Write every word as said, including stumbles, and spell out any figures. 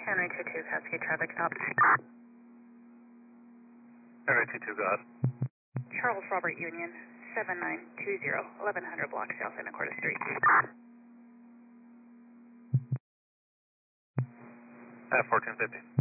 Henry two two, Cascade traffic stop. Henry two two, go ahead. Charles Robert Union, seven nine two zero, eleven hundred block South Anacortes Street. At fourteen fifty.